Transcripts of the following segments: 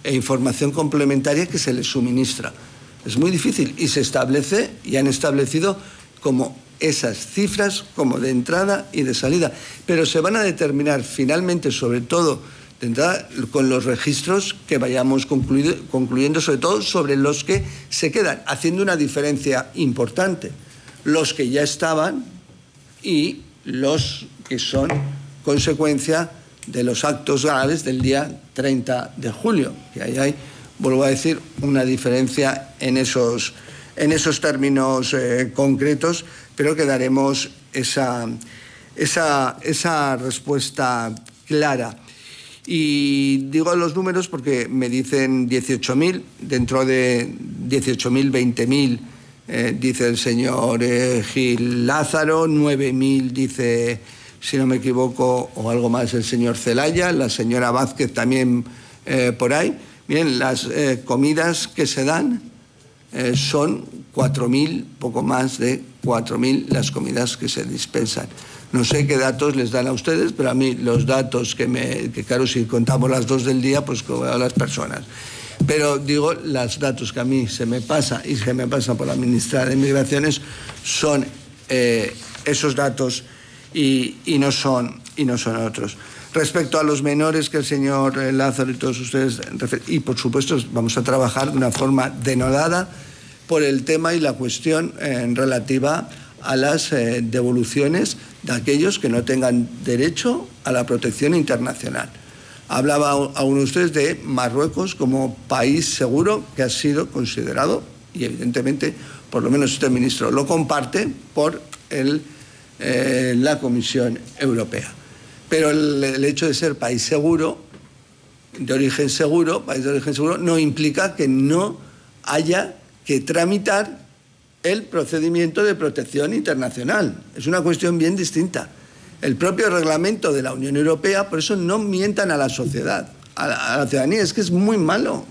e información complementaria que se les suministra. Es muy difícil y se establece y han establecido como esas cifras como de entrada y de salida, pero se van a determinar finalmente, sobre todo de entrada, con los registros que vayamos concluyendo, sobre todo sobre los que se quedan, haciendo una diferencia importante, los que ya estaban y los que son consecuencia de los actos graves del día 30 de julio, que ahí hay, vuelvo a decir, una diferencia en esos términos concretos, pero que daremos esa respuesta clara. Y digo los números porque me dicen 18.000, dentro de 18.000, 20.000, dice el señor Gil Lázaro, 9.000 dice, si no me equivoco, o algo más, el señor Celaya, la señora Vázquez también por ahí. Miren, las comidas que se dan son 4.000, poco más de 4.000 las comidas que se dispensan. No sé qué datos les dan a ustedes, pero a mí los datos que claro, si contamos las 2 del día, pues a las personas. Pero digo, los datos que a mí se me pasa y se me pasan por la ministra de Migraciones son esos datos y no son otros. Respecto a los menores que el señor Lázaro y todos ustedes y por supuesto vamos a trabajar de una forma denodada por el tema y la cuestión relativa a las devoluciones de aquellos que no tengan derecho a la protección internacional. Hablaba a uno de ustedes de Marruecos como país seguro que ha sido considerado, y evidentemente, por lo menos este ministro lo comparte, por la Comisión Europea. Pero el hecho de ser país seguro, país de origen seguro, no implica que no haya que tramitar el procedimiento de protección internacional. Es una cuestión bien distinta. El propio reglamento de la Unión Europea, por eso no mientan a la sociedad, a la ciudadanía, es que es muy malo.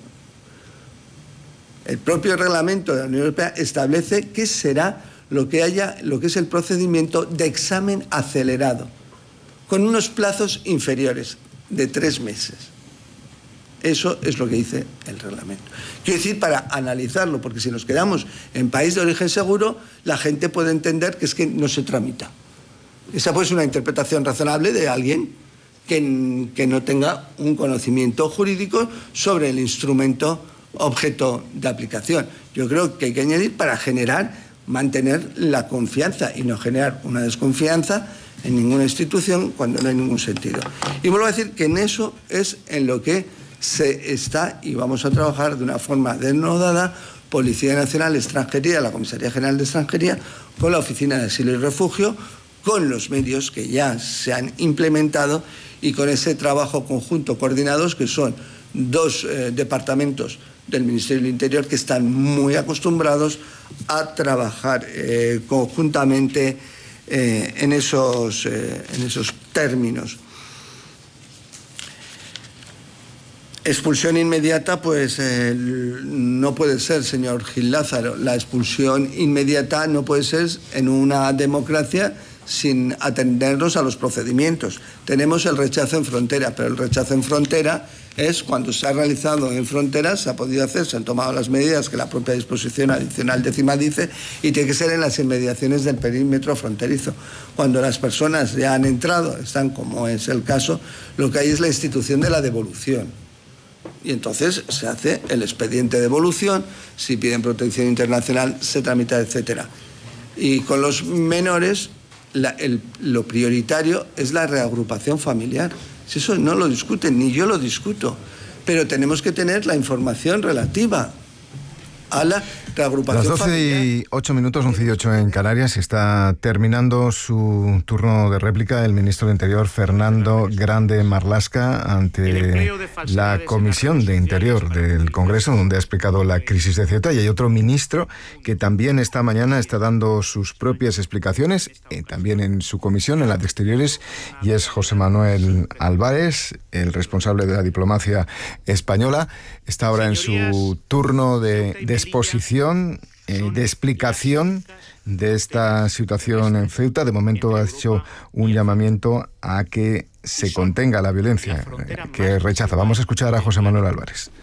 El propio reglamento de la Unión Europea establece qué será lo que es el procedimiento de examen acelerado, con unos plazos inferiores de 3 meses. Eso es lo que dice el reglamento. Quiero decir, para analizarlo, porque si nos quedamos en país de origen seguro, la gente puede entender que es que no se tramita. Esa puede ser una interpretación razonable de alguien que no tenga un conocimiento jurídico sobre el instrumento objeto de aplicación. Yo creo que hay que añadir para mantener la confianza y no generar una desconfianza en ninguna institución cuando no hay ningún sentido. Y vuelvo a decir que en eso es en lo que se está y vamos a trabajar de una forma denodada, Policía Nacional, Extranjería, la Comisaría General de Extranjería, con la Oficina de Asilo y Refugio, con los medios que ya se han implementado y con ese trabajo conjunto coordinados que son 2 departamentos del Ministerio del Interior que están muy acostumbrados a trabajar conjuntamente en esos términos. Expulsión inmediata, pues no puede ser, señor Gil Lázaro. La expulsión inmediata no puede ser en una democracia sin atendernos a los procedimientos. Tenemos el rechazo en frontera, pero el rechazo en frontera es cuando se ha realizado en fronteras, se ha podido hacer, se han tomado las medidas que la propia disposición adicional 10ª dice, y tiene que ser en las inmediaciones del perímetro fronterizo. Cuando las personas ya han entrado, están como es el caso, lo que hay es la institución de la devolución. Y entonces se hace el expediente de devolución, si piden protección internacional se tramita, etcétera. Y con los menores lo prioritario es la reagrupación familiar. Si eso no lo discuten, ni yo lo discuto, pero tenemos que tener la información relativa a la reagrupación Las 12 familiar. y 8 minutos, 11 y 8 en Canarias. Está terminando su turno de réplica el ministro de Interior, Fernando Grande Marlaska, ante la Comisión de Interior del Congreso, donde ha explicado la crisis de Ceuta. Y hay otro ministro que también esta mañana está dando sus propias explicaciones, también en su comisión, en la de Exteriores, y es José Manuel Álvarez, el responsable de la diplomacia española. Está ahora en su turno de exposición, de explicación de esta situación en Ceuta. De momento ha hecho un llamamiento a que se contenga la violencia que rechaza. Vamos a escuchar a José Manuel Álvarez.